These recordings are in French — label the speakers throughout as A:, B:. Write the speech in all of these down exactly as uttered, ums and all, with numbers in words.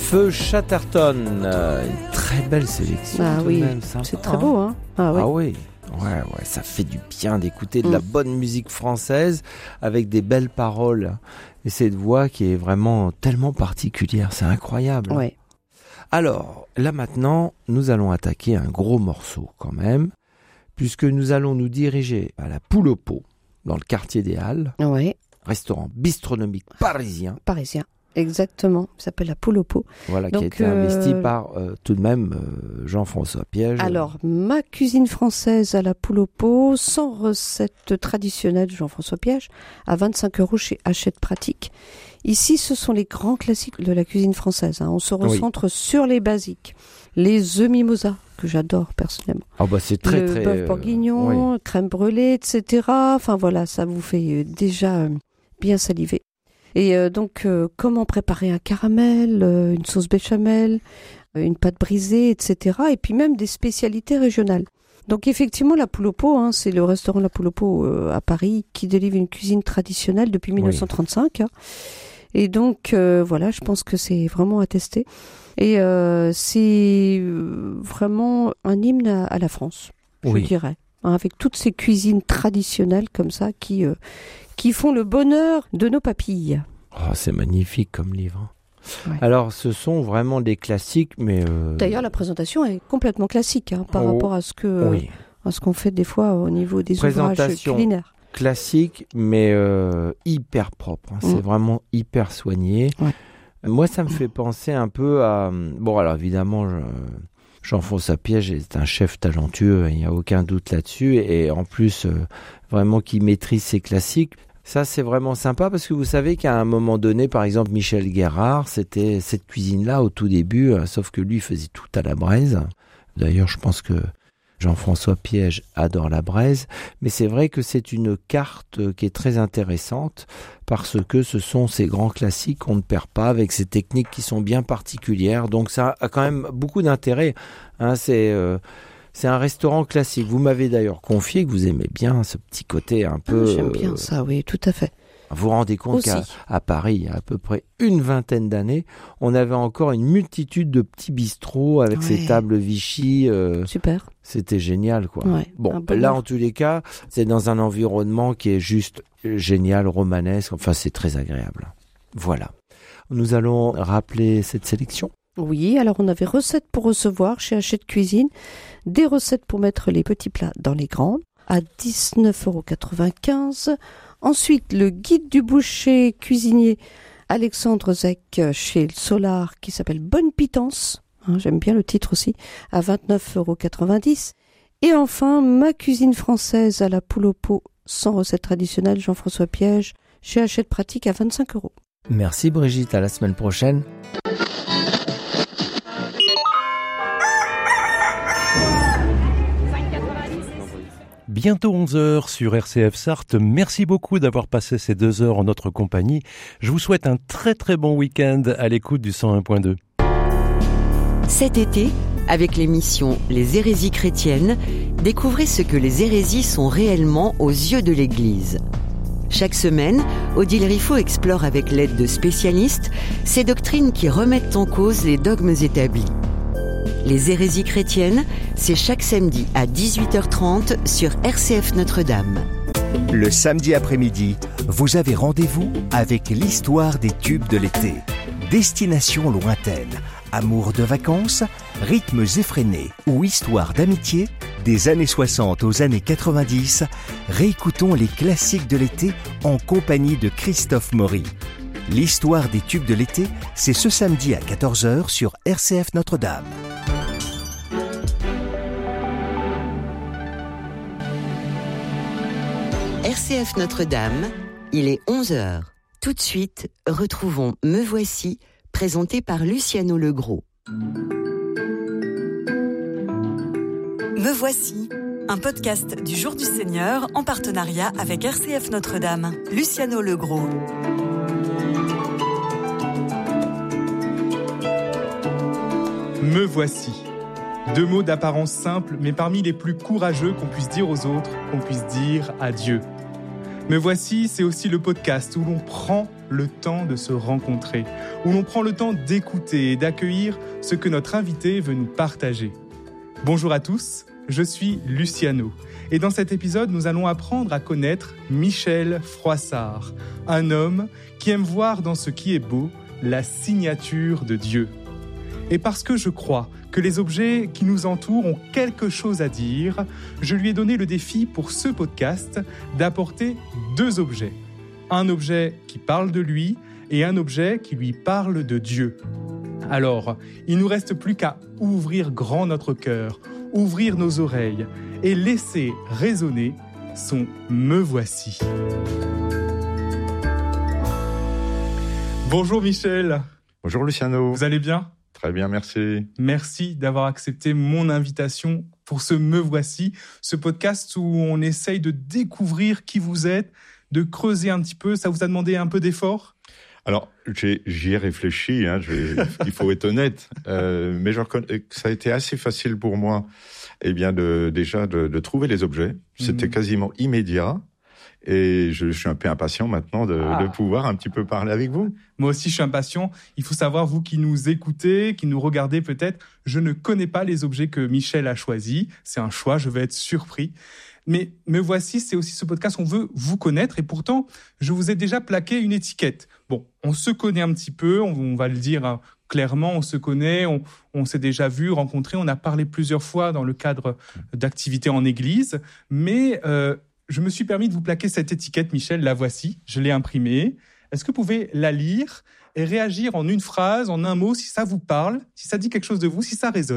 A: Feu Chatterton, euh, une très belle sélection.
B: Ah oui,
A: même, sympa,
B: c'est très beau, hein. Ah oui.
A: Ah oui. Ouais, ouais, ça fait du bien d'écouter de
B: mm.
A: la bonne musique française avec des belles paroles et cette voix qui est vraiment tellement particulière, c'est incroyable.
B: Ouais.
A: Alors, là maintenant, nous allons attaquer un gros morceau quand même, puisque nous allons nous diriger à la Poule au Pot, dans le quartier des Halles,
B: Ouais.
A: restaurant bistronomique parisien.
B: Parisien. Exactement, ça s'appelle la Poule au Pot.
A: Voilà,
B: Donc,
A: qui a été
B: euh...
A: investi par euh, tout de même euh, Jean-François Piège.
B: Alors, ma cuisine française à la Poule au Pot, sans recette traditionnelle de Jean-François Piège, à vingt-cinq euros chez Hachette Pratique. Ici, ce sont les grands classiques de la cuisine française. Hein. On se recentre oui. sur les basiques. Les œufs mimosa, que j'adore personnellement.
A: Oh bah c'est très,
B: le
A: très...
B: bœuf bourguignon,
A: euh, oui.
B: crème brûlée, et cetera. Enfin voilà, ça vous fait déjà euh, bien saliver. Et euh, donc, euh, comment préparer un caramel, euh, une sauce béchamel, euh, une pâte brisée, et cetera. Et puis même des spécialités régionales. Donc effectivement, la Poule au Pot, hein, c'est le restaurant La Poule au Pot euh, à Paris qui délivre une cuisine traditionnelle depuis dix-neuf cent trente-cinq. Oui. Hein. Et donc, euh, voilà, je pense que c'est vraiment à tester. Et euh, c'est vraiment un hymne à, à la France, je oui. dirais. Hein, avec toutes ces cuisines traditionnelles comme ça qui... Euh, qui font le bonheur de nos papilles.
A: Oh, c'est magnifique comme livre.
B: Ouais.
A: Alors, ce sont vraiment des classiques, mais... Euh...
B: D'ailleurs, la présentation est complètement classique hein, par oh, rapport à ce, que,
A: oui.
B: à ce qu'on fait des fois au niveau des ouvrages culinaires.
A: Classique, mais euh, hyper propre. Hein. Mmh. C'est vraiment hyper soigné.
B: Ouais.
A: Moi, ça me fait penser un peu à... Bon, alors évidemment... Je... Jean-François Piège est un chef talentueux, il n'y a aucun doute là-dessus, et en plus, euh, vraiment qui maîtrise ses classiques. Ça, c'est vraiment sympa, parce que vous savez qu'à un moment donné, par exemple, Michel Guérard, c'était cette cuisine-là au tout début, euh, sauf que lui faisait tout à la braise. D'ailleurs, je pense que Jean-François Piège adore la braise, mais c'est vrai que c'est une carte qui est très intéressante parce que ce sont ces grands classiques qu'on ne perd pas avec ces techniques qui sont bien particulières. Donc ça a quand même beaucoup d'intérêt. Hein, c'est, euh, c'est un restaurant classique. Vous m'avez d'ailleurs confié que vous aimez bien ce petit côté un peu...
B: Ah, j'aime bien euh, ça, oui, tout à fait.
A: Vous vous rendez compte
B: Aussi.
A: qu'à à Paris, il y a à peu près une vingtaine d'années, on avait encore une multitude de petits bistrots avec ouais. ces tables Vichy. Euh,
B: Super.
A: C'était génial, quoi.
B: Ouais,
A: bon, là, en tous les cas, c'est dans un environnement qui est juste génial, romanesque. Enfin, c'est très agréable. Voilà. Nous allons rappeler cette sélection.
B: Oui, alors on avait recettes pour recevoir chez Hachette Cuisine, des recettes pour mettre les petits plats dans les grands, à dix-neuf euros quatre-vingt-quinze. Ensuite, le guide du boucher cuisinier Alexandre Zec chez Solar qui s'appelle Bonne Pitance. Hein, j'aime bien le titre aussi, à vingt-neuf euros quatre-vingt-dix. Et enfin, ma cuisine française à la Poule au Pot sans recette traditionnelle Jean-François Piège chez Hachette Pratique à vingt-cinq euros.
A: Merci Brigitte, à la semaine prochaine.
C: Bientôt onze heures sur R C F Sarthe. Merci beaucoup d'avoir passé ces deux heures en notre compagnie. Je vous souhaite un très très bon week-end à l'écoute du cent un point deux.
D: Cet été, avec l'émission Les hérésies chrétiennes, découvrez ce que les hérésies sont réellement aux yeux de l'Église. Chaque semaine, Odile Riffaut explore avec l'aide de spécialistes ces doctrines qui remettent en cause les dogmes établis. Les hérésies chrétiennes, c'est chaque samedi à dix-huit heures trente sur R C F Notre-Dame.
E: Le samedi après-midi, vous avez rendez-vous avec l'histoire des tubes de l'été. Destination lointaine, amour de vacances, rythmes effrénés ou histoire d'amitié, des années soixante aux années quatre-vingt-dix, réécoutons les classiques de l'été en compagnie de Christophe Maury. L'histoire des tubes de l'été, c'est ce samedi à quatorze heures sur R C F Notre-Dame.
D: R C F Notre-Dame, il est onze heures. Tout de suite, retrouvons Me Voici, présenté par Luciano Legros.
F: Me Voici, un podcast du Jour du Seigneur en partenariat avec R C F Notre-Dame. Luciano Legros.
G: Me voici. Deux mots d'apparence simple, mais parmi les plus courageux qu'on puisse dire aux autres, qu'on puisse dire à Dieu. Me voici, c'est aussi le podcast où l'on prend le temps de se rencontrer, où l'on prend le temps d'écouter et d'accueillir ce que notre invité veut nous partager. Bonjour à tous, je suis Luciano et dans cet épisode, nous allons apprendre à connaître Michel Froissart, un homme qui aime voir dans ce qui est beau la signature de Dieu. Et parce que je crois que les objets qui nous entourent ont quelque chose à dire, je lui ai donné le défi pour ce podcast d'apporter deux objets. Un objet qui parle de lui et un objet qui lui parle de Dieu. Alors, il ne nous reste plus qu'à ouvrir grand notre cœur, ouvrir nos oreilles et laisser résonner son « Me voici ». Bonjour Michel.
H: Bonjour Luciano.
G: Vous allez bien ?
H: Très bien, merci.
G: Merci d'avoir accepté mon invitation pour ce Me voici, ce podcast où on essaye de découvrir qui vous êtes, de creuser un petit peu. Ça vous a demandé un peu d'effort ?
H: Alors, j'ai, j'y ai réfléchi, hein, je, il faut être honnête, euh, mais je reconnais que ça a été assez facile pour moi, eh bien, de, déjà de, de trouver les objets. C'était mmh. quasiment immédiat. Et je, je suis un peu impatient maintenant de, ah. de pouvoir un petit peu parler avec vous.
G: Moi aussi, je suis impatient. Il faut savoir, vous qui nous écoutez, qui nous regardez peut-être, je ne connais pas les objets que Michel a choisis. C'est un choix, je vais être surpris. Mais Me voici, c'est aussi ce podcast, on veut vous connaître. Et pourtant, je vous ai déjà plaqué une étiquette. Bon, on se connaît un petit peu, on, on va le dire hein, clairement, on se connaît, on, on s'est déjà vu, rencontré, on a parlé plusieurs fois dans le cadre d'activités en église. Mais... Euh, je me suis permis de vous plaquer cette étiquette, Michel, la voici, je l'ai imprimée. Est-ce que vous pouvez la lire et réagir en une phrase, en un mot, si ça vous parle, si ça dit quelque chose de vous, si ça résonne ?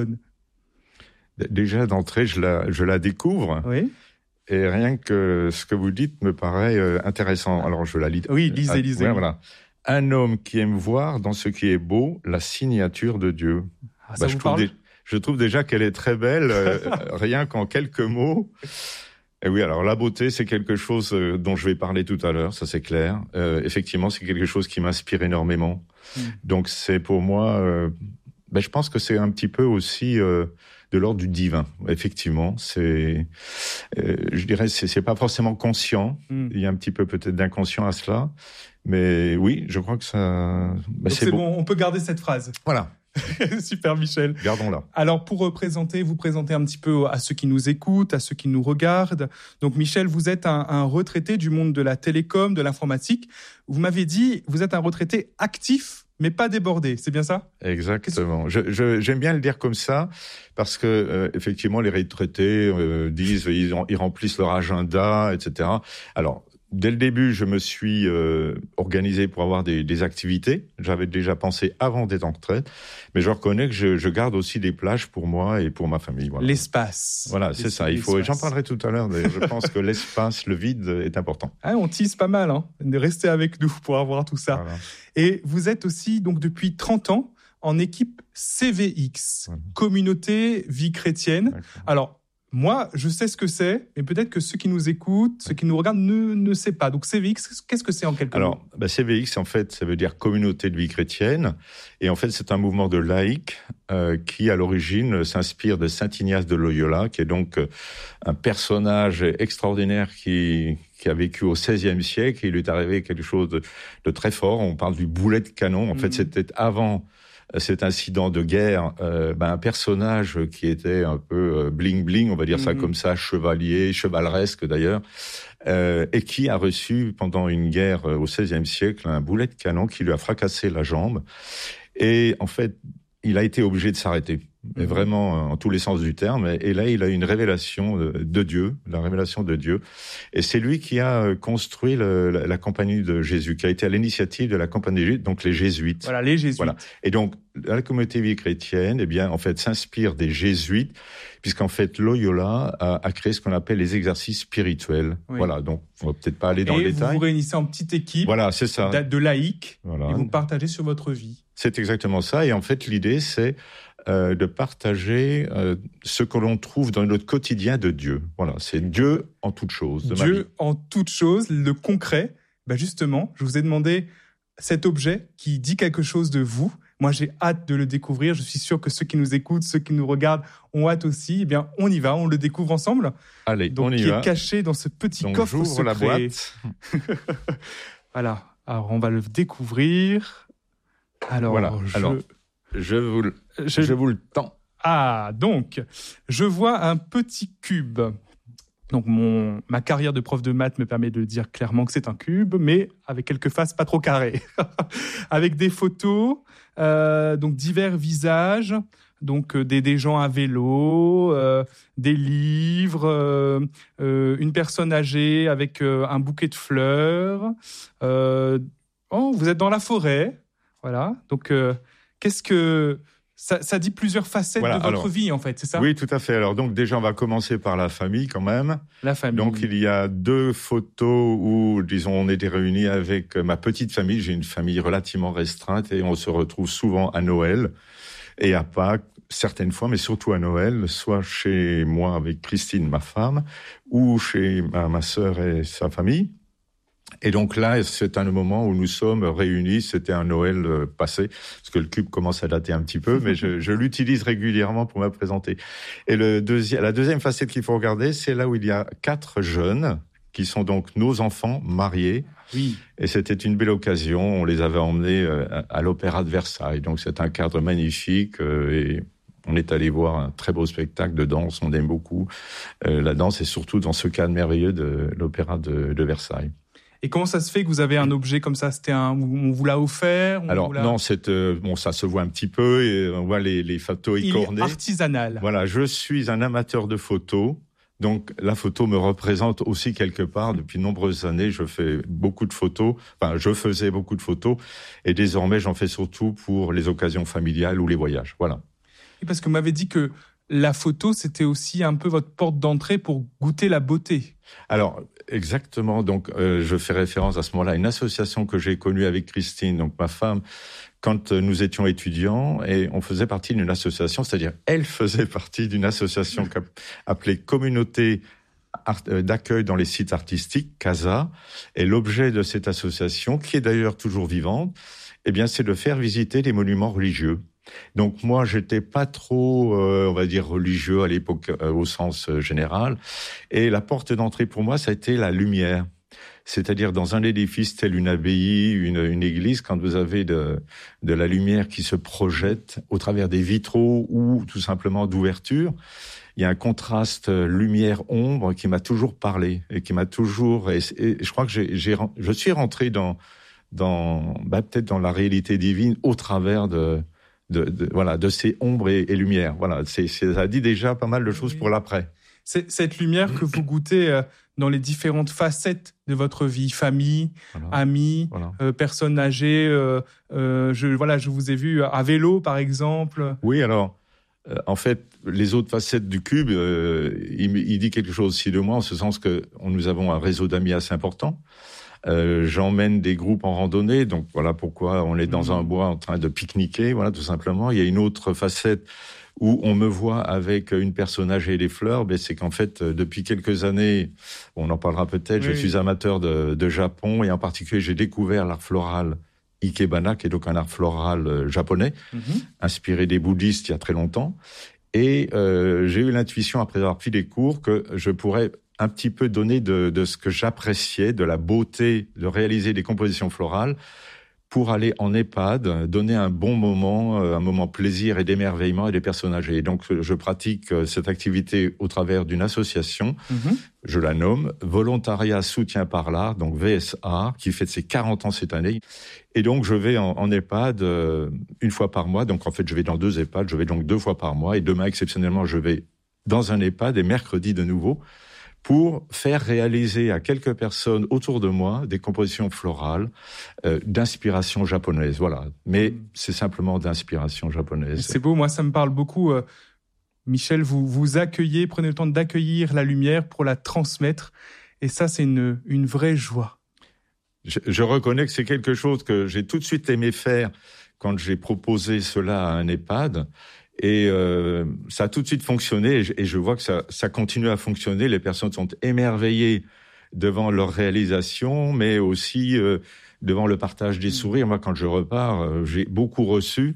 H: Déjà, d'entrée, je la, je la découvre.
G: Oui.
H: Et rien que ce que vous dites me paraît euh, intéressant. Alors, je la lis.
G: Oui, lisez, ah, lisez.
H: Ouais, voilà. Un homme qui aime voir dans ce qui est beau la signature de Dieu.
G: Ah, ça bah, vous
H: je,
G: parle
H: trouve des, je trouve déjà qu'elle est très belle, euh, rien qu'en quelques mots. Et oui, alors la beauté, c'est quelque chose dont je vais parler tout à l'heure, ça c'est clair. Euh, effectivement, c'est quelque chose qui m'inspire énormément. Mmh. Donc c'est pour moi, euh, ben, je pense que c'est un petit peu aussi euh, de l'ordre du divin. Effectivement, c'est, euh, je dirais, c'est, c'est pas forcément conscient. Mmh. Il y a un petit peu peut-être d'inconscient à cela, mais oui, je crois que ça. Ben,
G: c'est, c'est bon, on peut garder cette phrase.
H: Voilà.
G: Super Michel.
H: Gardons-la.
G: Alors pour présenter, vous présenter un petit peu à ceux qui nous écoutent, à ceux qui nous regardent. Donc Michel, vous êtes un, un retraité du monde de la télécom, de l'informatique. Vous m'avez dit, vous êtes un retraité actif, mais pas débordé. C'est bien ça ?
H: Exactement. Je, je, j'aime bien le dire comme ça parce que euh, effectivement les retraités euh, disent ils, ils remplissent leur agenda, et cetera. Alors dès le début, je me suis euh, organisé pour avoir des, des activités. J'avais déjà pensé avant d'être en retraite, mais je reconnais que je, je garde aussi des plages pour moi et pour ma famille. Voilà.
G: L'espace.
H: Voilà, c'est ça. Il faut. J'en parlerai tout à l'heure. Je pense que l'espace, le vide, est important.
G: Ah, on tease pas mal, hein. Restez avec nous pour avoir tout ça. Voilà. Et vous êtes aussi donc depuis trente ans en équipe C V X, voilà. Communauté Vie Chrétienne. D'accord. Alors. Moi, je sais ce que c'est, mais peut-être que ceux qui nous écoutent, ceux qui nous regardent ne, ne savent pas. Donc C V X, qu'est-ce que c'est en quelques mots ?
H: Alors, bah, C V X, en fait, ça veut dire Communauté de Vie Chrétienne. Et en fait, c'est un mouvement de laïcs euh, qui, à l'origine, s'inspire de Saint Ignace de Loyola, qui est donc euh, un personnage extraordinaire qui... qui a vécu au seizième siècle. Il lui est arrivé quelque chose de, de très fort. On parle du boulet de canon. En mmh. fait, c'était avant... cet incident de guerre, euh, ben un personnage qui était un peu bling bling, on va dire mmh. ça comme ça, chevalier, chevaleresque d'ailleurs, euh, et qui a reçu pendant une guerre au seizième siècle un boulet de canon qui lui a fracassé la jambe. Et en fait, il a été obligé de s'arrêter. Mais vraiment en tous les sens du terme. Et là, il a eu une révélation de Dieu, la révélation de Dieu. Et c'est lui qui a construit le, la, la compagnie de Jésus, qui a été à l'initiative de la compagnie de Jésus, donc les Jésuites.
G: Voilà, les Jésuites. Voilà.
H: Et donc, la communauté vie chrétienne, eh bien, en fait, s'inspire des Jésuites, puisqu'en fait, Loyola a, a créé ce qu'on appelle les exercices spirituels. Oui. Voilà. Donc, on va peut-être pas aller dans
G: et
H: le détail.
G: Et vous vous réunissez en petite équipe.
H: Voilà, c'est ça.
G: De laïcs.
H: Voilà.
G: Et vous partagez sur votre vie.
H: C'est exactement ça. Et en fait, l'idée, c'est Euh, de partager euh, ce que l'on trouve dans notre quotidien de Dieu. Voilà, c'est Dieu en toute chose. De
G: Dieu
H: ma vie.
G: en toute chose, le concret. Ben justement, je vous ai demandé cet objet qui dit quelque chose de vous. Moi, j'ai hâte de le découvrir. Je suis sûr que ceux qui nous écoutent, ceux qui nous regardent ont hâte aussi. Eh bien, on y va, on le découvre ensemble.
H: Allez,
G: Donc,
H: on y
G: qui
H: va.
G: est caché dans ce petit
H: Donc,
G: coffre
H: j'ouvre
G: secret.
H: la boîte.
G: Voilà. Alors, on va le découvrir. Alors,
H: Voilà.
G: je...
H: Alors, je vous, le,
G: je...
H: je vous le tends.
G: Ah, donc, je vois un petit cube. Donc, mon, ma carrière de prof de maths me permet de dire clairement que c'est un cube, mais avec quelques faces pas trop carrées. Avec des photos, euh, donc divers visages, donc euh, des, des gens à vélo, euh, des livres, euh, euh, une personne âgée avec euh, un bouquet de fleurs. Euh, oh, vous êtes dans la forêt. Voilà. Donc, euh, qu'est-ce que... Ça, ça dit plusieurs facettes
H: Voilà,
G: de votre
H: alors,
G: vie, en fait, c'est ça?
H: Oui, tout à fait. Alors, donc, déjà, on va commencer par la famille, quand même.
G: La famille.
H: Donc, il y a deux photos où, disons, on était réunis avec ma petite famille. J'ai une famille relativement restreinte et on se retrouve souvent à Noël et à Pâques, certaines fois, mais surtout à Noël, soit chez moi avec Christine, ma femme, ou chez ma, ma sœur et sa famille. Et donc là, c'est un moment où nous sommes réunis. C'était un Noël euh, passé, parce que le cube commence à dater un petit peu, mais je, je l'utilise régulièrement pour me présenter. Et le deuxième, la deuxième facette qu'il faut regarder, c'est là où il y a quatre jeunes, qui sont donc nos enfants mariés.
G: Oui.
H: Et c'était une belle occasion. On les avait emmenés euh, à l'Opéra de Versailles. Donc c'est un cadre magnifique euh, et on est allé voir un très beau spectacle de danse. On aime beaucoup euh, la danse et surtout dans ce cadre merveilleux de l'Opéra de, de Versailles.
G: Et comment ça se fait que vous avez un objet comme ça? C'était un, on vous l'a offert? On
H: Alors
G: l'a...
H: non, c'est euh, bon, ça se voit un petit peu et on voit les, les photos écornées.
G: Il est artisanal.
H: Voilà, je suis un amateur de photos, donc la photo me représente aussi quelque part. Depuis de nombreuses années, je fais beaucoup de photos. Enfin, je faisais beaucoup de photos et désormais, j'en fais surtout pour les occasions familiales ou les voyages. Voilà.
G: Et parce que vous m'avez dit que la photo, c'était aussi un peu votre porte d'entrée pour goûter la beauté.
H: Alors, exactement. Donc, euh, je fais référence à ce moment-là à une association que j'ai connue avec Christine, donc ma femme, quand nous étions étudiants, et on faisait partie d'une association, c'est-à-dire elle faisait partie d'une association appelée Communauté d'accueil dans les sites artistiques, CASA. Et l'objet de cette association, qui est d'ailleurs toujours vivante, eh bien, c'est de faire visiter les monuments religieux. Donc moi, j'étais pas trop, euh, on va dire, religieux à l'époque euh, au sens euh, général. Et la porte d'entrée pour moi, ça a été la lumière. C'est-à-dire dans un édifice tel une abbaye, une, une église, quand vous avez de, de la lumière qui se projette au travers des vitraux ou tout simplement d'ouverture, il y a un contraste lumière-ombre qui m'a toujours parlé et qui m'a toujours... Et, et je crois que j'ai, j'ai, je suis rentré dans, dans bah, peut-être dans la réalité divine au travers de... De, de, voilà, de ces ombres et, et lumières. Voilà, c'est, c'est, ça dit déjà pas mal de choses oui. pour l'après.
G: C'est cette lumière que vous goûtez euh, dans les différentes facettes de votre vie, famille, voilà. amis, voilà. Euh, personnes âgées. Euh, euh, je, voilà, je vous ai vu à vélo, par exemple.
H: Oui, alors, euh, en fait, les autres facettes du cube, euh, il, il dit quelque chose aussi de moi, en ce sens que nous avons un réseau d'amis assez important. Euh, j'emmène des groupes en randonnée, donc voilà pourquoi on est dans mmh. un bois en train de pique-niquer, voilà tout simplement. Il y a une autre facette où on me voit avec une personne âgée et des fleurs, ben c'est qu'en fait depuis quelques années, on en parlera peut-être, oui. je suis amateur de, de Japon et en particulier j'ai découvert l'art floral Ikebana, qui est donc un art floral japonais, mmh. inspiré des bouddhistes il y a très longtemps. Et euh, j'ai eu l'intuition après avoir pris des cours que je pourrais un petit peu donner de, de ce que j'appréciais, de la beauté de réaliser des compositions florales pour aller en EHPAD, donner un bon moment, un moment plaisir et d'émerveillement à des personnes âgées. Et donc, je pratique cette activité au travers d'une association, mm-hmm. je la nomme Volontariat Soutien par l'Art, donc V S A, qui fête ses quarante ans cette année. Et donc, je vais en, en EHPAD euh, une fois par mois. Donc, en fait, je vais dans deux EHPAD, je vais donc deux fois par mois. Et demain, exceptionnellement, je vais dans un EHPAD et mercredi de nouveau, pour faire réaliser à quelques personnes autour de moi des compositions florales euh, d'inspiration japonaise. Voilà. Mais c'est simplement d'inspiration japonaise.
G: C'est beau, moi ça me parle beaucoup. Euh, Michel, vous vous accueillez, prenez le temps d'accueillir la lumière pour la transmettre. Et ça, c'est une, une vraie joie.
H: Je, je reconnais que c'est quelque chose que j'ai tout de suite aimé faire quand j'ai proposé cela à un EHPAD. Et euh, ça a tout de suite fonctionné et je, et je vois que ça, ça continue à fonctionner. Les personnes sont émerveillées devant leur réalisation, mais aussi euh, devant le partage des sourires. Moi, quand je repars, euh, j'ai beaucoup reçu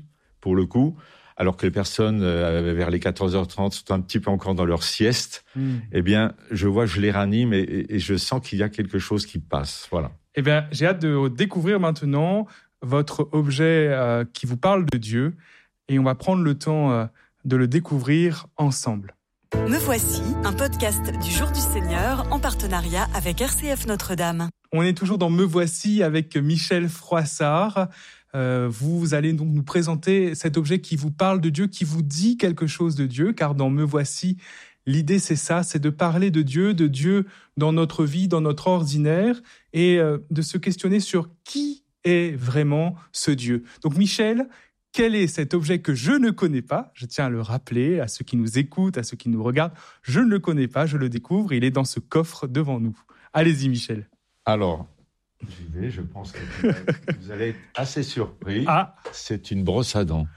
H: pour le coup, alors que les personnes euh, vers les quatorze heures trente sont un petit peu encore dans leur sieste, mmh. eh bien, je vois, je les ranime et, et, et je sens qu'il y a quelque chose qui passe. Voilà.
G: Eh bien, j'ai hâte de découvrir maintenant votre objet euh, qui vous parle de Dieu et on va prendre le temps euh, de le découvrir ensemble.
F: Me voici, un podcast du Jour du Seigneur en partenariat avec R C F Notre-Dame.
G: On est toujours dans Me voici avec Michel Froissart. Euh, vous allez donc nous présenter cet objet qui vous parle de Dieu, qui vous dit quelque chose de Dieu, car dans Me voici, l'idée c'est ça, c'est de parler de Dieu, de Dieu dans notre vie, dans notre ordinaire, et euh, de se questionner sur qui est vraiment ce Dieu. Donc Michel, quel est cet objet que je ne connais pas ? Je tiens à le rappeler à ceux qui nous écoutent, à ceux qui nous regardent. Je ne le connais pas, je le découvre, il est dans ce coffre devant nous. Allez-y Michel.
H: Alors, j'y vais, je pense que vous allez être assez surpris.
G: Ah.
H: C'est une brosse à dents.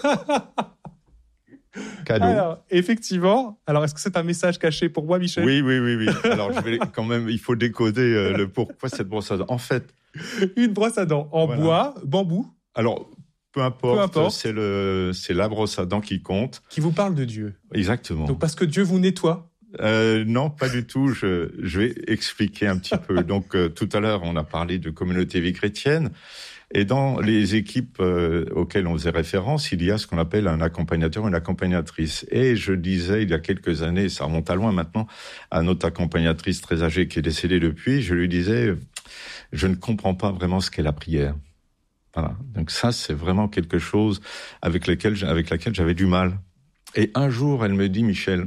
H: Cadeau.
G: Alors, effectivement. Alors, est-ce que c'est un message caché pour moi, Michel ?
H: Oui, oui, oui, oui. Alors, je vais quand même, il faut décoder euh, le pourquoi cette brosse à dents. En fait,
G: une brosse à dents en voilà. bois, bambou.
H: Alors, peu importe,
G: peu importe.
H: c'est le, c'est la brosse à dents qui compte.
G: Qui vous parle de Dieu.
H: Exactement.
G: Donc, parce que Dieu vous nettoie.
H: Euh, non, pas du tout. Je, je vais expliquer un petit peu. Donc, euh, tout à l'heure, on a parlé de communauté vie chrétienne. Et dans les équipes euh, auxquelles on faisait référence, il y a ce qu'on appelle un accompagnateur, une accompagnatrice. Et je disais, il y a quelques années, ça remonte à loin maintenant, à notre accompagnatrice très âgée qui est décédée depuis, je lui disais, je ne comprends pas vraiment ce qu'est la prière. Voilà. Donc ça, c'est vraiment quelque chose avec lequel, avec laquelle j'avais du mal. Et un jour, elle me dit, Michel,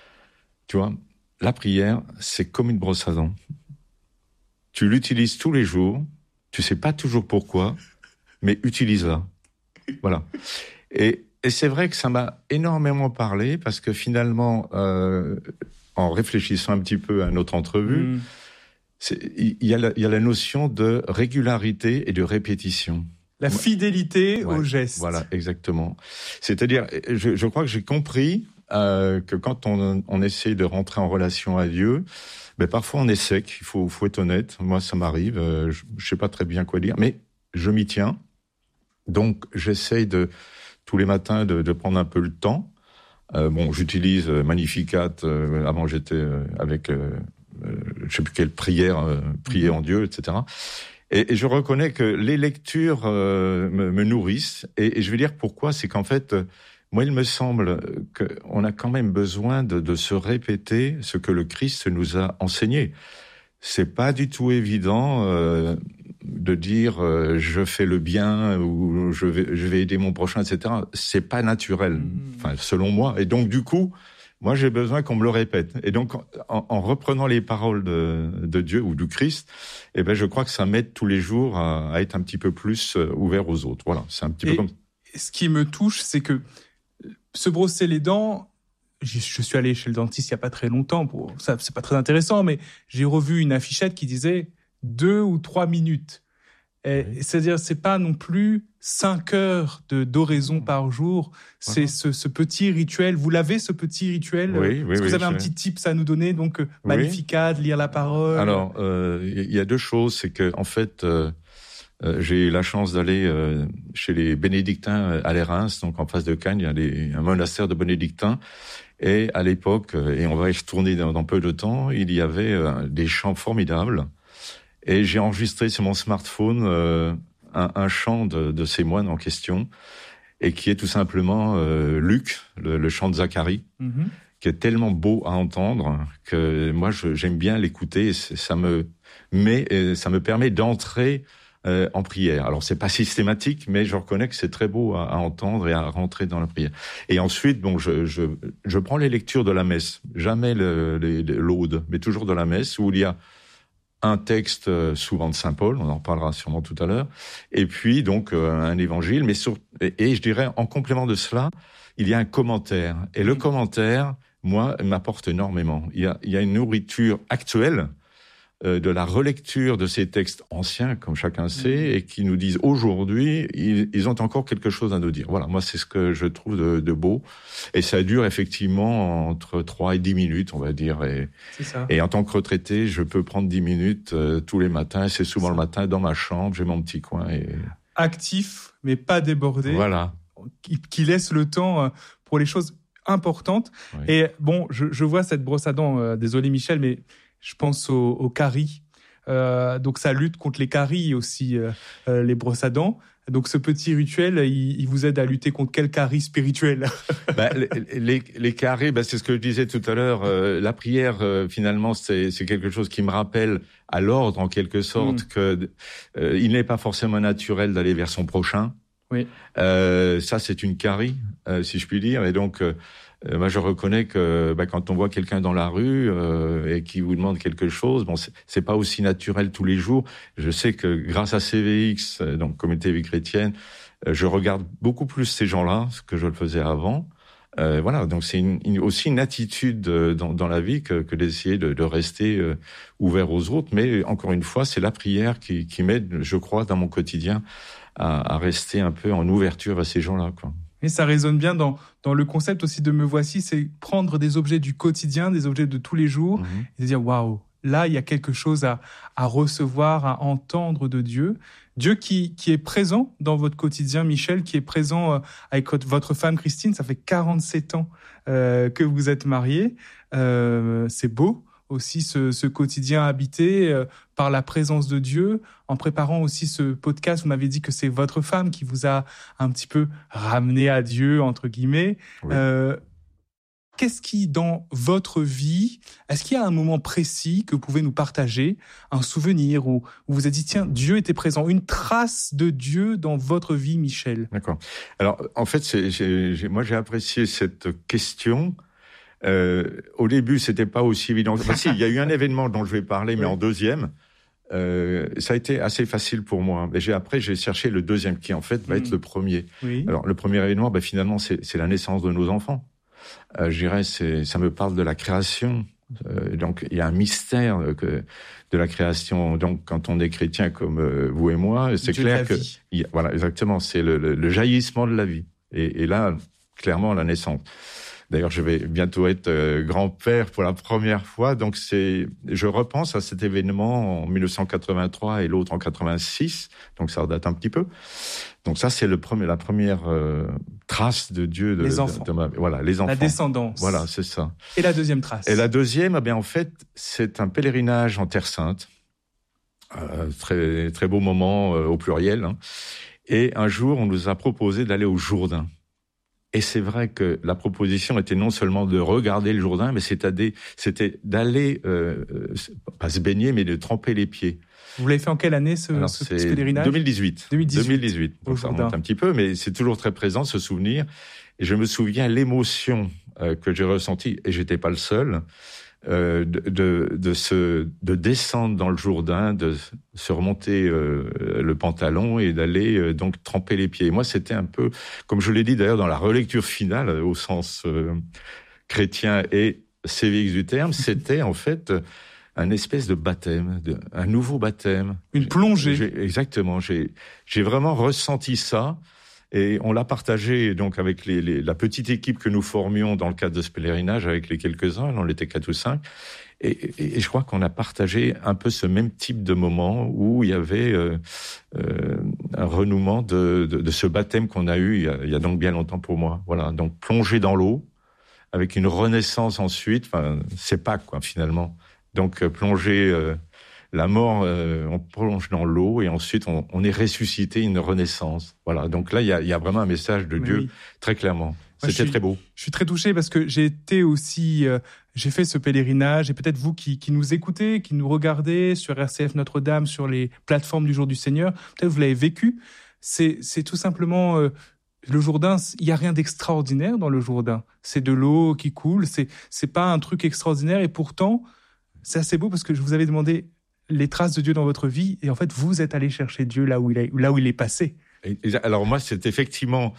H: tu vois, la prière, c'est comme une brosse à dents. Tu l'utilises tous les jours, tu sais pas toujours pourquoi, mais utilise-la. Voilà. Et, et c'est vrai que ça m'a énormément parlé, parce que finalement, euh, en réfléchissant un petit peu à notre entrevue, mmh. il y, y a la notion de régularité et de répétition.
G: La fidélité
H: ouais,
G: au geste.
H: Voilà, exactement. C'est-à-dire, je, je crois que j'ai compris Euh, que quand on, on essaie de rentrer en relation à Dieu, ben parfois on est sec, il faut, faut être honnête. Moi, ça m'arrive, euh, je, je sais pas très bien quoi dire, mais je m'y tiens. Donc, j'essaye de tous les matins de, de prendre un peu le temps. Euh, bon, j'utilise Magnificat. Euh, avant, j'étais euh, avec, euh, euh, je sais plus quelle prière, euh, prier en Dieu, et cetera. Et, et je reconnais que les lectures euh, me, me nourrissent. Et, et je vais dire pourquoi, c'est qu'en fait, moi, il me semble qu'on a quand même besoin de, de se répéter ce que le Christ nous a enseigné. C'est pas du tout évident euh, de dire euh, je fais le bien ou je vais, je vais aider mon prochain, et cetera. C'est pas naturel, mmh. enfin selon moi. Et donc du coup, moi j'ai besoin qu'on me le répète. Et donc en, en reprenant les paroles de, de Dieu ou du Christ, eh ben je crois que ça m'aide tous les jours à, à être un petit peu plus ouvert aux autres. Voilà, c'est un petit
G: Et
H: peu comme.
G: Ce qui me touche, c'est que se brosser les dents, je, je suis allé chez le dentiste il y a pas très longtemps, pour ça c'est pas très intéressant, mais j'ai revu une affichette qui disait deux ou trois minutes. Et, oui. C'est-à-dire, c'est pas non plus cinq heures de d'oraison par jour. C'est uh-huh. ce, ce petit rituel. Vous l'avez, ce petit rituel?
H: Oui, oui,
G: Est-ce que
H: oui,
G: vous avez un
H: je...
G: petit tips à nous donner? Donc, oui. Magnificat, lire la parole.
H: Alors, il euh, y a deux choses. C'est que, en fait, euh, euh, j'ai eu la chance d'aller euh, chez les bénédictins à l'Érins, donc en face de Cannes, il y a des, un monastère de bénédictins. Et à l'époque, et on va y retourner dans, dans peu de temps, il y avait euh, des chants formidables. Et j'ai enregistré sur mon smartphone euh, un, un chant de, de ces moines en question, et qui est tout simplement euh, Luc, le, le chant de Zacharie, mm-hmm. qui est tellement beau à entendre que moi je, j'aime bien l'écouter. Et ça me met, et ça me permet d'entrer euh, en prière. Alors c'est pas systématique, mais je reconnais que c'est très beau à, à entendre et à rentrer dans la prière. Et ensuite, bon, je, je, je prends les lectures de la messe, jamais le, les, l'aude, mais toujours de la messe où il y a un texte souvent de Saint Paul, on en reparlera sûrement tout à l'heure, et puis donc euh, un évangile, mais sur, et, et je dirais en complément de cela, il y a un commentaire. Et le commentaire, moi, m'apporte énormément. Il y a, il y a une nourriture actuelle euh, de la relecture de ces textes anciens, comme chacun sait, et qui nous disent aujourd'hui, ils, ils ont encore quelque chose à nous dire. Voilà, moi c'est ce que je trouve de, de beau, et ça dure effectivement entre trois et dix minutes, on va dire. Et,
G: c'est ça.
H: Et en tant que retraité, je peux prendre dix minutes euh, tous les matins. C'est souvent le matin dans ma chambre, j'ai mon petit coin. Et...
G: actif, mais pas débordé.
H: Voilà.
G: qui, qui laisse le temps euh, pour les choses importantes. Oui. Et bon, je, je vois cette brosse à dents, euh, désolé Michel, mais je pense aux, aux caries. Euh, donc ça lutte contre les caries aussi, euh, euh, les brosses à dents. Donc ce petit rituel, il, il vous aide à lutter contre quelle carie spirituelle?
H: bah, les, les, les caries, bah, c'est ce que je disais tout à l'heure. Euh, la prière, euh, finalement, c'est, c'est quelque chose qui me rappelle à l'ordre, en quelque sorte, mmh. que euh, il n'est pas forcément naturel d'aller vers son prochain.
G: Oui.
H: Euh, ça, c'est une carie, euh, si je puis dire. Et donc, euh, Euh, moi, je reconnais que bah, quand on voit quelqu'un dans la rue euh, et qui vous demande quelque chose, bon, c'est, c'est pas aussi naturel tous les jours. Je sais que grâce à C V X, euh, donc Communauté Vie Chrétienne, euh, je regarde beaucoup plus ces gens-là que je le faisais avant. Euh, voilà, donc c'est une, une, aussi une attitude euh, dans, dans la vie que, que d'essayer de, de rester euh, ouvert aux autres. Mais encore une fois, c'est la prière qui, qui m'aide, je crois, dans mon quotidien, à, à rester un peu en ouverture à ces gens-là, quoi.
G: Et ça résonne bien dans, dans le concept aussi de Me Voici, c'est prendre des objets du quotidien, des objets de tous les jours, mmh. et de dire waouh, là il y a quelque chose à, à recevoir, à entendre de Dieu. Dieu qui, qui est présent dans votre quotidien, Michel, qui est présent euh, avec votre femme Christine. Ça fait quarante-sept ans euh, que vous êtes mariés. Euh, c'est beau aussi ce, ce quotidien habité euh, par la présence de Dieu. En préparant aussi ce podcast, vous m'avez dit que c'est votre femme qui vous a un petit peu ramené à Dieu, entre guillemets. Oui. Euh, qu'est-ce qui, dans votre vie, est-ce qu'il y a un moment précis que vous pouvez nous partager, un souvenir où, où vous vous êtes dit, tiens, Dieu était présent, une trace de Dieu dans votre vie, Michel?
H: D'accord. Alors, en fait, c'est, j'ai, j'ai, moi, j'ai apprécié cette question. Euh, au début, c'était pas aussi évident. Enfin, si, il y a eu un événement dont je vais parler, mais oui. en deuxième. Euh, ça a été assez facile pour moi. Mais j'ai, après, j'ai cherché le deuxième, qui en fait va mmh. être le premier. Oui. Alors, le premier événement, bah, finalement, c'est, c'est la naissance de nos enfants. Euh, je dirais, c'est, ça me parle de la création. Euh, donc, il y a un mystère que, de la création. Donc, quand on est chrétien comme euh, vous et moi, c'est Dieu clair que, il y a, voilà, exactement, c'est le, le, le jaillissement de la vie. Et, et là, clairement, la naissance. D'ailleurs, je vais bientôt être euh, grand-père pour la première fois, donc c'est, je repense à cet événement en dix-neuf cent quatre-vingt-trois et l'autre en quatre-vingt-six, donc ça date un petit peu. Donc ça, c'est le premier, la première euh, trace de Dieu de,
G: les enfants.
H: De, de ma, voilà, les enfants.
G: La descendance.
H: Voilà, c'est ça.
G: Et la deuxième trace.
H: Et la deuxième, eh bien en fait, c'est un pèlerinage en Terre Sainte, euh, très très beau moment euh, au pluriel. Hein. Et un jour, on nous a proposé d'aller au Jourdain. Et c'est vrai que la proposition était non seulement de regarder le Jourdain, mais c'était, c'était d'aller, euh, pas se baigner, mais de tremper les pieds.
G: Vous l'avez fait en quelle année, ce,
H: Alors,
G: ce petit pèlerinage?
H: deux mille dix-huit.
G: deux mille dix-huit.
H: deux mille dix-huit. Donc ça remonte un petit peu, mais c'est toujours très présent, ce souvenir. Et je me souviens l'émotion euh, que j'ai ressentie, et j'étais pas le seul, euh, de, de, de, se, de descendre dans le Jourdain, de se remonter euh, le pantalon et d'aller euh, donc tremper les pieds. Et moi, c'était un peu, comme je l'ai dit d'ailleurs dans la relecture finale, au sens euh, chrétien et C V X du terme, c'était en fait un espèce de baptême, de, un nouveau baptême.
G: Une plongée.
H: J'ai, exactement. J'ai, j'ai vraiment ressenti ça. Et on l'a partagé donc avec les, les, la petite équipe que nous formions dans le cadre de ce pèlerinage, avec les quelques-uns, on était quatre ou cinq. Et, et, et je crois qu'on a partagé un peu ce même type de moment où il y avait euh, euh, un renouement de, de, de ce baptême qu'on a eu il y a, il y a donc bien longtemps pour moi. Voilà, donc plongé dans l'eau, avec une renaissance ensuite. Enfin, c'est Pâques, quoi, finalement. Donc euh, plongé... Euh, La mort, euh, on plonge dans l'eau et ensuite on, on est ressuscité, une renaissance. Voilà. Donc là, il y a, y a vraiment un message de Mais Dieu oui. très clairement. Moi, C'était
G: suis,
H: très beau.
G: Je suis très touché parce que j'ai été aussi, euh, j'ai fait ce pèlerinage et peut-être vous qui, qui nous écoutez, qui nous regardez sur R C F Notre-Dame, sur les plateformes du Jour du Seigneur, peut-être vous l'avez vécu. C'est, c'est tout simplement euh, le Jourdain. Il y a rien d'extraordinaire dans le Jourdain. C'est de l'eau qui coule. C'est, c'est pas un truc extraordinaire et pourtant c'est assez beau parce que je vous avais demandé les traces de Dieu dans votre vie, et en fait, vous êtes allé chercher Dieu là où il est, là où il est passé.
H: Et, alors moi, c'est effectivement,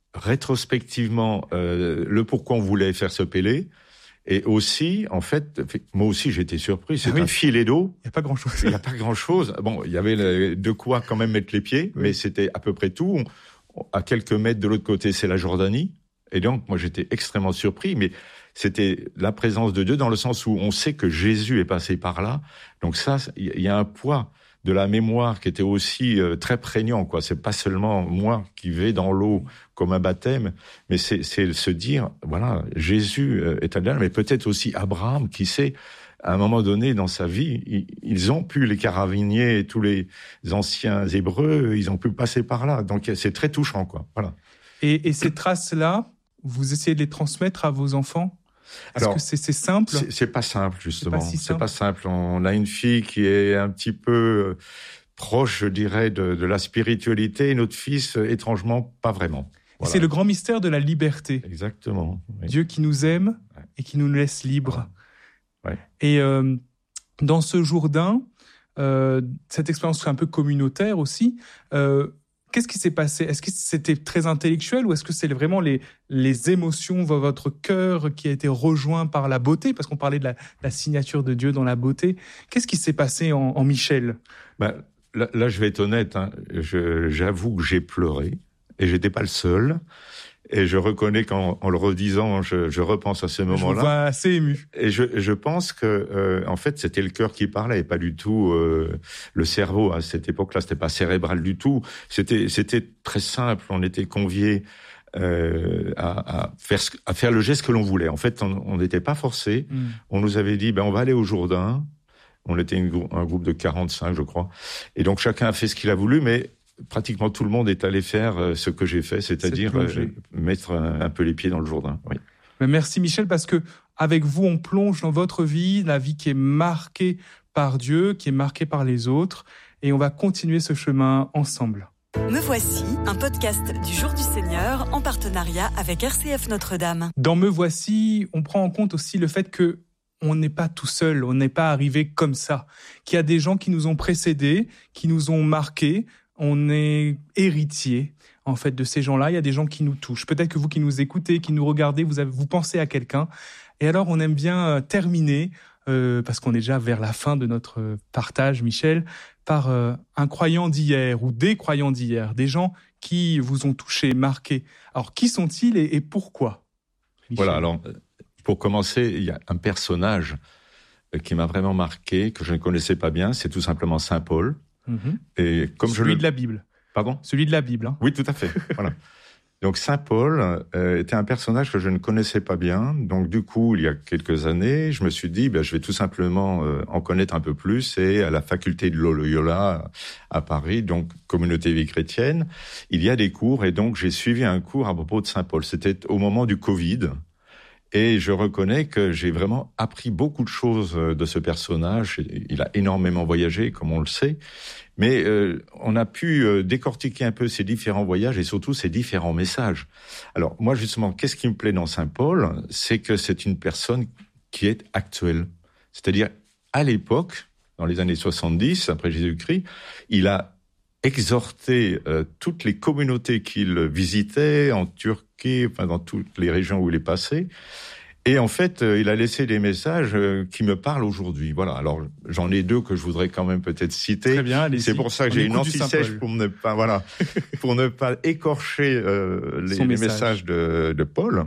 H: rétrospectivement, euh, le pourquoi on voulait faire ce pélé, et aussi, en fait, moi aussi, j'ai été surpris, c'est ah oui. un filet d'eau.
G: Il n'y a pas grand-chose.
H: Il n'y a pas grand-chose. Bon, il y avait de quoi quand même mettre les pieds, oui. mais c'était à peu près tout. On, à quelques mètres de l'autre côté, c'est la Jordanie, et donc, moi, j'étais extrêmement surpris, mais c'était la présence de Dieu dans le sens où on sait que Jésus est passé par là. Donc ça, il y a un poids de la mémoire qui était aussi euh, très prégnant, quoi. C'est pas seulement moi qui vais dans l'eau comme un baptême, mais c'est, c'est se dire, voilà, Jésus est là, mais peut-être aussi Abraham, qui sait, à un moment donné dans sa vie, ils, ils ont pu, les Caraviniers et tous les anciens Hébreux, ils ont pu passer par là. Donc c'est très touchant, quoi. Voilà.
G: Et, et ces traces-là, vous essayez de les transmettre à vos enfants ? Est-ce
H: Alors,
G: que c'est, c'est simple ?
H: c'est, c'est pas simple, justement.
G: C'est pas si simple.
H: C'est pas simple. On a une fille qui est un petit peu proche, je dirais, de, de la spiritualité, et notre fils, étrangement, pas vraiment. Voilà.
G: C'est le grand mystère de la liberté.
H: Exactement. Oui.
G: Dieu qui nous aime et qui nous laisse libres.
H: Ouais.
G: Et euh, dans ce Jourdain, euh, cette expérience un peu communautaire aussi, euh, qu'est-ce qui s'est passé ? Est-ce que c'était très intellectuel ou est-ce que c'est vraiment les, les émotions, votre cœur qui a été rejoint par la beauté ? Parce qu'on parlait de la, la signature de Dieu dans la beauté. Qu'est-ce qui s'est passé en, en Michel ?
H: Ben, là, là, je vais être honnête. Hein. Je, j'avoue que j'ai pleuré. Et j'étais pas le seul. Et je reconnais qu'en en le redisant, je, je repense à ce moment-là.
G: Je vous vois assez ému.
H: Et je, je pense que, euh, en fait, c'était le cœur qui parlait, et pas du tout euh, le cerveau. À cette époque-là, c'était pas cérébral du tout. C'était, c'était très simple. On était conviés euh, à, à faire ce, à faire le geste que l'on voulait. En fait, on n'était pas forcés. Mm. On nous avait dit, ben, on va aller au Jourdain. On était une, un groupe de quarante-cinq, je crois. Et donc, chacun a fait ce qu'il a voulu, mais pratiquement tout le monde est allé faire ce que j'ai fait, c'est-à-dire euh, mettre un, un peu les pieds dans le Jourdain. Oui.
G: Merci Michel, parce que avec vous, on plonge dans votre vie, la vie qui est marquée par Dieu, qui est marquée par les autres, et on va continuer ce chemin ensemble.
F: Me voici, un podcast du Jour du Seigneur en partenariat avec R C F Notre-Dame.
G: Dans Me voici, on prend en compte aussi le fait que on n'est pas tout seul, on n'est pas arrivé comme ça, qu'il y a des gens qui nous ont précédés, qui nous ont marqués. On est héritier, en fait, de ces gens-là. Il y a des gens qui nous touchent. Peut-être que vous qui nous écoutez, qui nous regardez, vous, avez, vous pensez à quelqu'un. Et alors, on aime bien terminer, euh, parce qu'on est déjà vers la fin de notre partage, Michel, par euh, un croyant d'hier ou des croyants d'hier, des gens qui vous ont touché, marqué. Alors, qui sont-ils et, et pourquoi, Michel ?
H: Voilà, alors, pour commencer, il y a un personnage qui m'a vraiment marqué, que je ne connaissais pas bien, c'est tout simplement Saint Paul.
G: Mmh.
H: Et comme
G: Celui
H: je le...
G: de la Bible.
H: Pardon ?
G: Celui de la Bible. Hein.
H: Oui, tout à fait. Voilà. Donc Saint Paul euh, était un personnage que je ne connaissais pas bien. Donc du coup, il y a quelques années, je me suis dit, ben, je vais tout simplement euh, en connaître un peu plus. Et à la faculté de Loyola à Paris, donc communauté vie chrétienne, il y a des cours. Et donc j'ai suivi un cours à propos de Saint Paul. C'était au moment du Covid. Et je reconnais que j'ai vraiment appris beaucoup de choses de ce personnage. Il a énormément voyagé, comme on le sait. Mais euh, on a pu euh, décortiquer un peu ses différents voyages et surtout ses différents messages. Alors moi, justement, qu'est-ce qui me plaît dans Saint Paul ? C'est que c'est une personne qui est actuelle. C'est-à-dire, à l'époque, dans les années soixante-dix, après Jésus-Christ, il a exhorté euh, toutes les communautés qu'il visitait en Turquie, enfin dans toutes les régions où il est passé. Et en fait, euh, il a laissé des messages euh, qui me parlent aujourd'hui. Voilà. Alors, j'en ai deux que je voudrais quand même peut-être citer.
G: Très bien, allez-y.
H: C'est pour ça que
G: On
H: j'ai une anti-sèche pour ne pas, voilà, pour ne pas écorcher euh, les, les messages de, de Paul.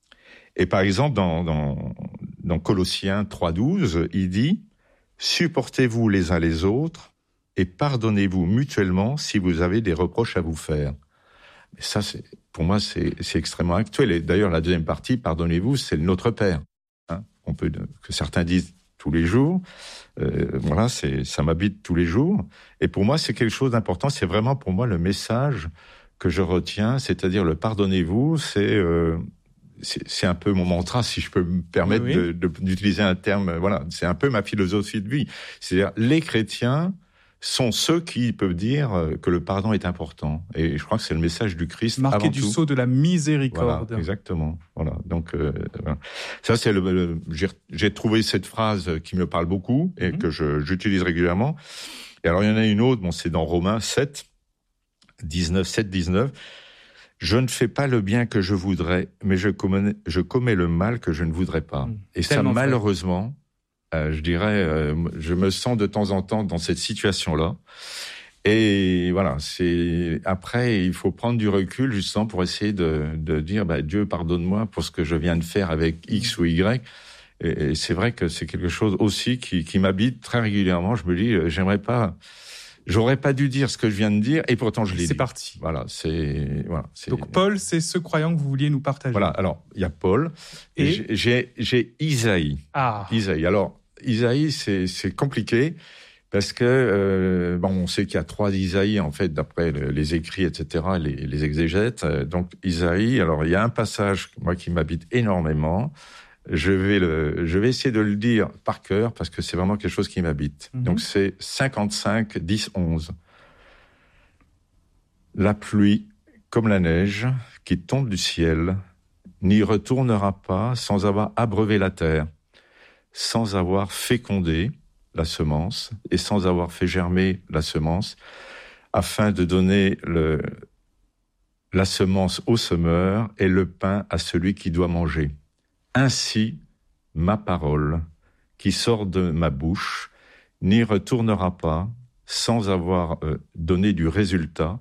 H: Et par exemple, dans, dans, dans Colossiens trois douze, il dit « Supportez-vous les uns les autres et pardonnez-vous mutuellement si vous avez des reproches à vous faire. » Et ça, c'est, pour moi, c'est, c'est extrêmement actuel. Et d'ailleurs, la deuxième partie, pardonnez-vous, c'est le Notre Père. Hein, on peut, que certains disent tous les jours. Euh, voilà, c'est, ça m'habite tous les jours. Et pour moi, c'est quelque chose d'important. C'est vraiment pour moi le message que je retiens, c'est-à-dire le pardonnez-vous, c'est, euh, c'est, c'est un peu mon mantra, si je peux me permettre oui, oui. De, de, d'utiliser un terme. Voilà, c'est un peu ma philosophie de vie. C'est-à-dire, les chrétiens sont ceux qui peuvent dire que le pardon est important. Et je crois que c'est le message du Christ
G: Marqué
H: avant
G: du
H: tout.
G: sceau de la miséricorde.
H: Voilà, exactement. Voilà. Donc, euh, voilà. Ça, c'est le, le j'ai, j'ai trouvé cette phrase qui me parle beaucoup et mmh. que je, j'utilise régulièrement. Et alors, il y en a une autre, bon, c'est dans Romains sept, dix-neuf, sept, dix-neuf. Je ne fais pas le bien que je voudrais, mais je commets, je commets le mal que je ne voudrais pas. Mmh. Et ça, malheureusement, fait. Euh, je dirais, euh, je me sens de temps en temps dans cette situation-là. Et voilà, c'est après, il faut prendre du recul justement pour essayer de, de dire, bah, Dieu, pardonne-moi pour ce que je viens de faire avec X ou Y. Et, et c'est vrai que c'est quelque chose aussi qui, qui m'habite très régulièrement. Je me dis, euh, j'aimerais pas J'aurais pas dû dire ce que je viens de dire, et pourtant je l'ai dit.
G: C'est parti.
H: Voilà, c'est voilà. C'est...
G: Donc Paul, c'est ce croyant que vous vouliez nous partager.
H: Voilà. Alors il y a Paul et, et j'ai, j'ai Isaïe.
G: Ah.
H: Isaïe. Alors Isaïe, c'est c'est compliqué parce que euh, bon, on sait qu'il y a trois Isaïe en fait d'après le, les écrits, et cetera, les, les exégètes. Donc Isaïe. Alors il y a un passage moi qui m'habite énormément. Je vais le, je vais essayer de le dire par cœur parce que c'est vraiment quelque chose qui m'habite. Mm-hmm. Donc c'est cinquante-cinq, dix, onze. La pluie, comme la neige, qui tombe du ciel, n'y retournera pas sans avoir abreuvé la terre, sans avoir fécondé la semence et sans avoir fait germer la semence, afin de donner le, la semence au semeur et le pain à celui qui doit manger. Ainsi, ma parole, qui sort de ma bouche, n'y retournera pas sans avoir euh, donné du résultat,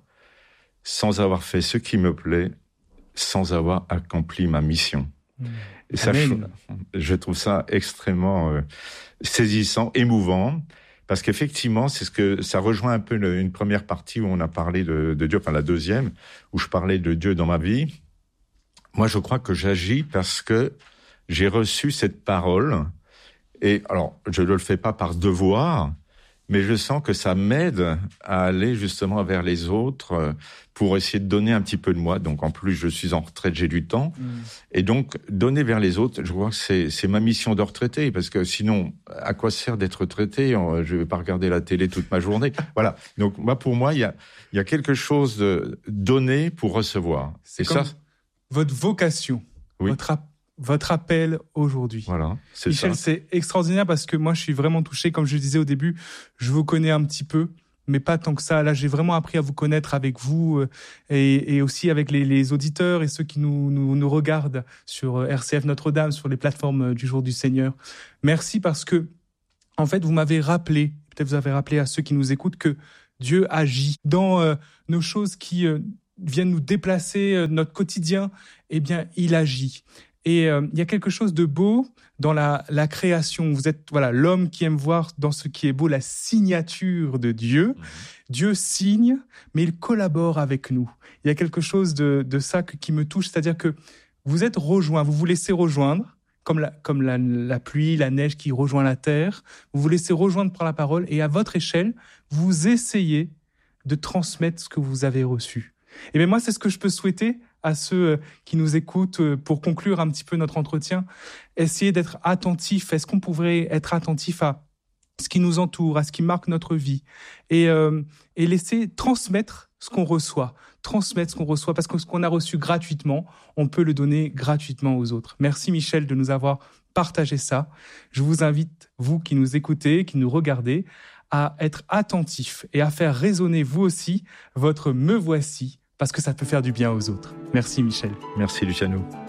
H: sans avoir fait ce qui me plaît, sans avoir accompli ma mission. Mmh. Et ça, je, je trouve ça extrêmement euh, saisissant, émouvant, parce qu'effectivement, c'est ce que ça rejoint un peu le, une première partie où on a parlé de, de Dieu, enfin la deuxième, où je parlais de Dieu dans ma vie. Moi, je crois que j'agis parce que j'ai reçu cette parole, et alors, je ne le fais pas par devoir, mais je sens que ça m'aide à aller justement vers les autres pour essayer de donner un petit peu de moi. Donc, en plus, je suis en retraite, j'ai du temps. Mmh. Et donc, donner vers les autres, je crois que c'est, c'est ma mission de retraité, parce que sinon, à quoi sert d'être retraité ? Je ne vais pas regarder la télé toute ma journée. Voilà. Donc, moi, pour moi, il y a, il y a quelque chose de donner pour recevoir.
G: C'est et ça, votre vocation, oui. votre appel. Votre appel aujourd'hui.
H: Voilà, c'est
G: Michel,
H: ça.
G: c'est extraordinaire parce que moi, je suis vraiment touché. Comme je le disais au début, je vous connais un petit peu, mais pas tant que ça. Là, j'ai vraiment appris à vous connaître avec vous euh, et, et aussi avec les, les auditeurs et ceux qui nous, nous, nous regardent sur R C F Notre-Dame, sur les plateformes du Jour du Seigneur. Merci parce que, en fait, vous m'avez rappelé, peut-être vous avez rappelé à ceux qui nous écoutent que Dieu agit dans euh, nos choses qui euh, viennent nous déplacer, euh, notre quotidien. Eh bien, il agit. Et euh, il y a quelque chose de beau dans la, la création. Vous êtes voilà l'homme qui aime voir dans ce qui est beau la signature de Dieu. Mmh. Dieu signe, mais il collabore avec nous. Il y a quelque chose de, de ça que, qui me touche, c'est-à-dire que vous êtes rejoints, vous vous laissez rejoindre, comme, la, comme la, la pluie, la neige qui rejoint la terre. Vous vous laissez rejoindre par la parole et à votre échelle, vous essayez de transmettre ce que vous avez reçu. Et bien moi, c'est ce que je peux souhaiter à ceux qui nous écoutent pour conclure un petit peu notre entretien. Essayez d'être attentifs. Est-ce qu'on pourrait être attentif à ce qui nous entoure, à ce qui marque notre vie et, euh, et laisser transmettre ce qu'on reçoit, transmettre ce qu'on reçoit, parce que ce qu'on a reçu gratuitement, on peut le donner gratuitement aux autres. Merci Michel de nous avoir partagé ça. Je vous invite, vous qui nous écoutez, qui nous regardez, à être attentifs et à faire résonner vous aussi votre « me voici », parce que ça peut faire du bien aux autres. Merci Michel.
H: Merci Luciano.